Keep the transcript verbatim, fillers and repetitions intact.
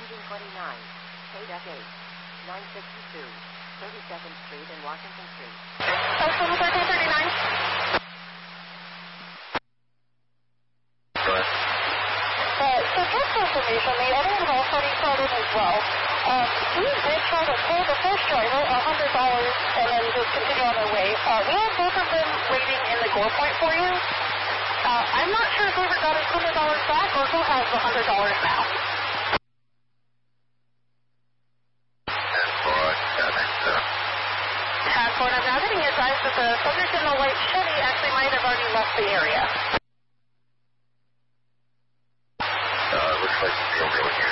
seventeen twenty-nine, K F eight, nine sixty-two, thirty-second Street and Washington Street. Ocean thirteen thirty-nine. Go ahead. Uh, so just information, the other one also started as well. Um, we did try to pull the first driver one hundred dollars and then just continue on their way. Uh, we have both of them waiting in the gore point for you. Uh, I'm not sure if we ever got his one hundred dollars back or who has the one hundred dollars now. And for seven, sir. And for I'm now getting advised that the subject in the white Chevy actually might have already left the area. Uh, looks like the only one here.